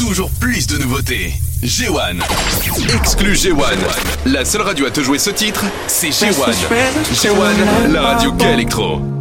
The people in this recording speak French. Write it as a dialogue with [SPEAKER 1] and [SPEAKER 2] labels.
[SPEAKER 1] toujours plus de nouveautés. G1. Exclu G1. La seule radio à te jouer ce titre, c'est G1. G1, la radio K-Electro.